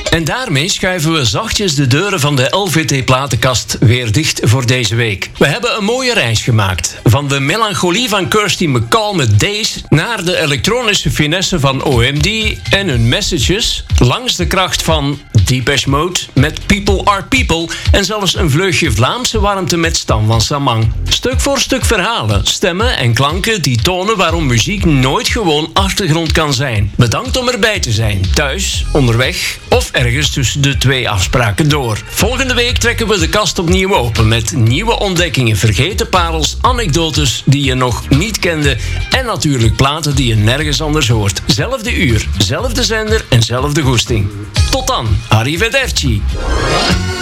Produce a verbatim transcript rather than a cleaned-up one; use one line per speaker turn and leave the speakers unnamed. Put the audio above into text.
En daarmee schuiven we zachtjes de deuren van de L V T-platenkast weer dicht voor deze week. We hebben een mooie reis gemaakt. Van de melancholie van Kirsty MacColl met Days naar de elektronische finesse van O M D en hun messages, langs de kracht van Depeche Mode met People Are People en zelfs een vleugje Vlaamse warmte met Stan van Samang. Stuk voor stuk verhalen, stemmen en klanken die tonen waarom muziek nooit gewoon achtergrond kan zijn. Bedankt om erbij te zijn, thuis, onderweg of ergens tussen de twee afspraken door. Volgende week trekken we de kast opnieuw open met nieuwe ontdekkingen, vergeten parels, anekdotes die je nog niet kende en natuurlijk platen die je nergens anders hoort. Zelfde uur, zelfde zender en zelfde goesting. Tot dan, arrivederci.